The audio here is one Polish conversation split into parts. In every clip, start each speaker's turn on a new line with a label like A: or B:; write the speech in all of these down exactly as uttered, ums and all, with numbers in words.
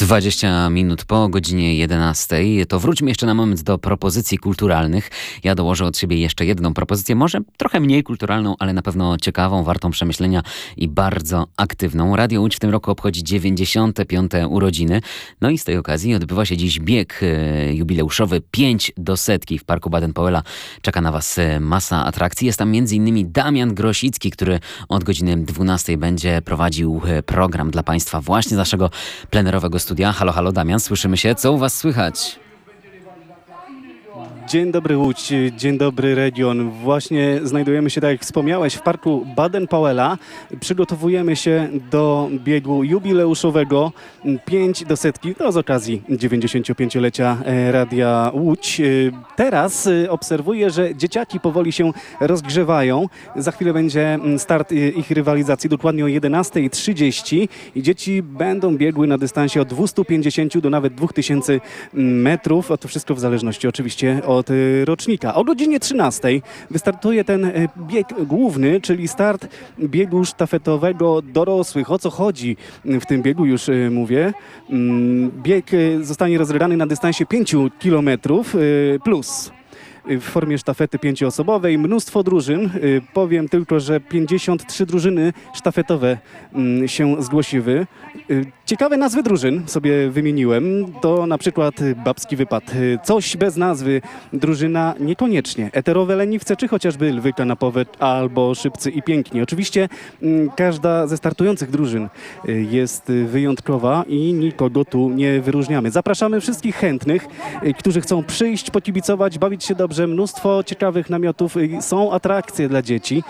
A: dwadzieścia minut po godzinie jedenastej. To wróćmy jeszcze na moment do propozycji kulturalnych. Ja dołożę od siebie jeszcze jedną propozycję, może trochę mniej kulturalną, ale na pewno ciekawą, wartą przemyślenia i bardzo aktywną. Radio Łódź w tym roku obchodzi dziewięćdziesiąte piąte urodziny. No i z tej okazji odbywa się dziś bieg e, jubileuszowy pięć do setki w Parku Baden-Powella. Czeka na Was masa atrakcji. Jest tam między innymi Damian Grosicki, który od godziny dwunastej będzie prowadził program dla Państwa właśnie z naszego plenerowego studia. Halo, halo Damian, słyszymy się. Co u Was słychać?
B: Dzień dobry Łódź, dzień dobry region. Właśnie znajdujemy się, tak jak wspomniałeś, w Parku Baden-Powella. Przygotowujemy się do biegu jubileuszowego pięć do setki, to z okazji dziewięćdziesięciopięciolecia Radia Łódź. Teraz obserwuję, że dzieciaki powoli się rozgrzewają. Za chwilę będzie start ich rywalizacji, dokładnie o jedenastej trzydzieści i dzieci będą biegły na dystansie od dwieście pięćdziesiąt do nawet dwa tysiące metrów, a to wszystko w zależności oczywiście od rocznika. O godzinie trzynastej wystartuje ten bieg główny, czyli start biegu sztafetowego dorosłych. O co chodzi w tym biegu, już mówię. Bieg zostanie rozegrany na dystansie pięć kilometrów plus. W formie sztafety pięcioosobowej. Mnóstwo drużyn. Powiem tylko, że pięćdziesiąt trzy drużyny sztafetowe się zgłosiły. Ciekawe nazwy drużyn sobie wymieniłem. To na przykład Babski Wypad. Coś bez nazwy. Drużyna niekoniecznie. Eterowe Leniwce, czy chociażby Lwy Kanapowe albo Szybcy i Piękni. Oczywiście każda ze startujących drużyn jest wyjątkowa i nikogo tu nie wyróżniamy. Zapraszamy wszystkich chętnych, którzy chcą przyjść, pokibicować, bawić się dobrze. Mnóstwo ciekawych namiotów, są atrakcje dla dzieci.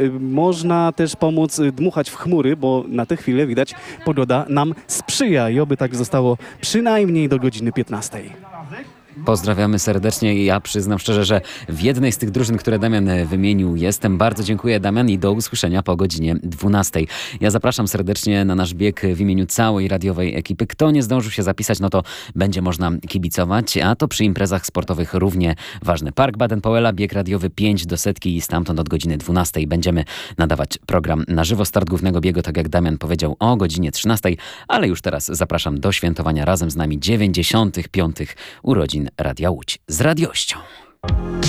B: Można też pomóc dmuchać w chmury, bo na tę chwilę widać, pogoda nam sprzyja i oby tak zostało przynajmniej do godziny piętnastej.
A: Pozdrawiamy serdecznie i ja przyznam szczerze, że w jednej z tych drużyn, które Damian wymienił, jestem. Bardzo dziękuję, Damian, i do usłyszenia po godzinie dwunastej. Ja zapraszam serdecznie na nasz bieg w imieniu całej radiowej ekipy. Kto nie zdążył się zapisać, no to będzie można kibicować, a to przy imprezach sportowych równie ważne. Park Baden-Powella, bieg radiowy pięć do setki i stamtąd od godziny dwunastej będziemy nadawać program na żywo. Start głównego biegu, tak jak Damian powiedział, o godzinie trzynastej, ale już teraz zapraszam do świętowania razem z nami dziewięćdziesiątych piątych urodzin Radia Łódź z radiością.